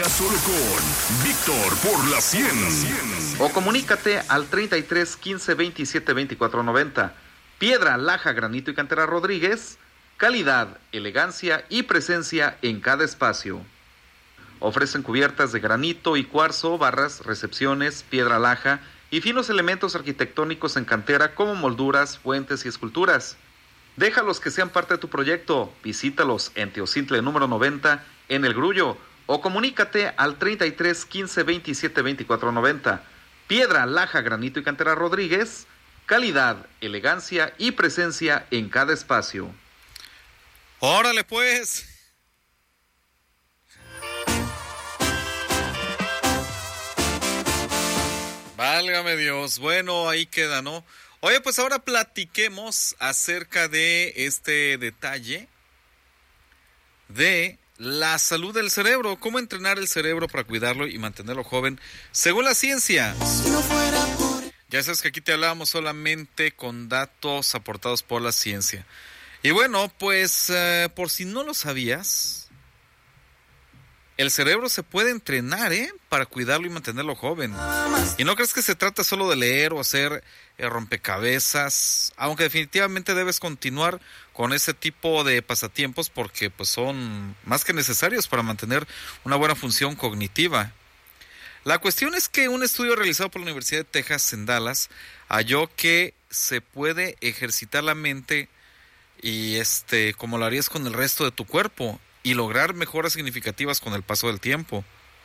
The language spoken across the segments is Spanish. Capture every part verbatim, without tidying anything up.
solo con Víctor por la cien. O comunícate al treinta y tres, quince, veintisiete, veinticuatro, noventa. Piedra, laja, granito y cantera Rodríguez. Calidad, elegancia y presencia en cada espacio. Ofrecen cubiertas de granito y cuarzo, barras, recepciones, piedra laja y finos elementos arquitectónicos en cantera como molduras, fuentes y esculturas. Déjalos que sean parte de tu proyecto. Visítalos en Teocintle número noventa en El Grullo o comunícate al treinta y tres, quince, veintisiete, veinticuatro, noventa. Piedra, laja, granito y cantera Rodríguez. Calidad, elegancia y presencia en cada espacio. ¡Órale pues! Válgame Dios. Bueno, ahí queda, ¿no? Oye, pues ahora platiquemos acerca de este detalle de la salud del cerebro. ¿Cómo entrenar el cerebro para cuidarlo y mantenerlo joven según la ciencia? Ya sabes que aquí te hablábamos solamente con datos aportados por la ciencia. Y bueno, pues eh, por si no lo sabías, el cerebro se puede entrenar, ¿eh? Para cuidarlo y mantenerlo joven. Y no crees que se trata solo de leer o hacer eh, rompecabezas, aunque definitivamente debes continuar con ese tipo de pasatiempos porque pues son más que necesarios para mantener una buena función cognitiva. La cuestión es que un estudio realizado por la Universidad de Texas en Dallas halló que se puede ejercitar la mente y este como lo harías con el resto de tu cuerpo y lograr mejoras significativas con el paso del tiempo.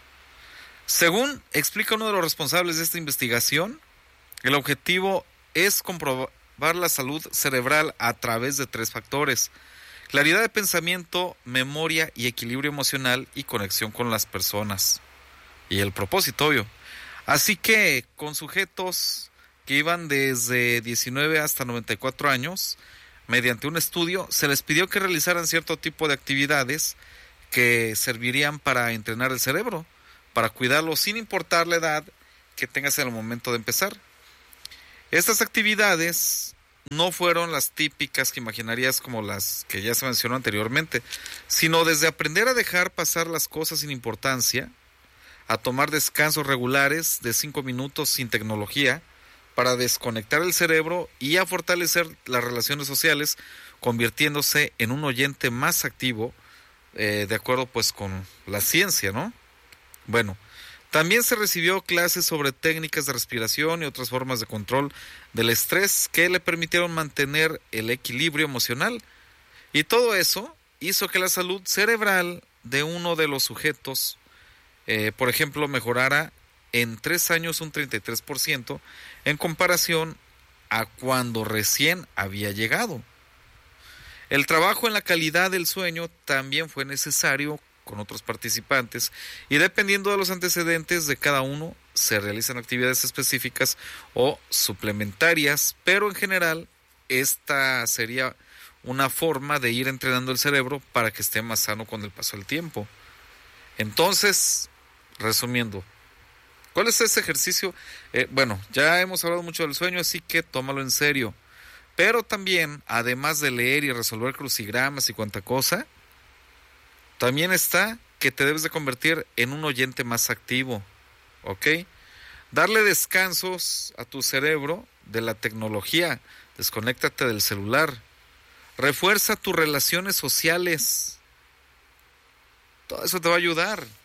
Según explica uno de los responsables de esta investigación, el objetivo es comprobar la salud cerebral a través de tres factores: claridad de pensamiento, memoria y equilibrio emocional y conexión con las personas. Y el propósito, obvio. Así que con sujetos que iban desde diecinueve hasta noventa y cuatro años, mediante un estudio, se les pidió que realizaran cierto tipo de actividades que servirían para entrenar el cerebro, para cuidarlo sin importar la edad que tengas en el momento de empezar. Estas actividades no fueron las típicas que imaginarías como las que ya se mencionó anteriormente, sino desde aprender a dejar pasar las cosas sin importancia, a tomar descansos regulares de cinco minutos sin tecnología, para desconectar el cerebro y a fortalecer las relaciones sociales, convirtiéndose en un oyente más activo, eh, de acuerdo pues con la ciencia, ¿no? Bueno, también se recibió clases sobre técnicas de respiración y otras formas de control del estrés que le permitieron mantener el equilibrio emocional. Y todo eso hizo que la salud cerebral de uno de los sujetos, eh, por ejemplo, mejorara en tres años un treinta y tres por ciento en comparación a cuando recién había llegado. El trabajo en la calidad del sueño también fue necesario con otros participantes y dependiendo de los antecedentes de cada uno se realizan actividades específicas o suplementarias, pero en general esta sería una forma de ir entrenando el cerebro para que esté más sano con el paso del tiempo. Entonces, resumiendo, ¿cuál es ese ejercicio? Eh, bueno, ya hemos hablado mucho del sueño, así que tómalo en serio. Pero también, además de leer y resolver crucigramas y cuanta cosa, también está que te debes de convertir en un oyente más activo, ¿ok? Darle descansos a tu cerebro de la tecnología, desconéctate del celular, refuerza tus relaciones sociales, todo eso te va a ayudar.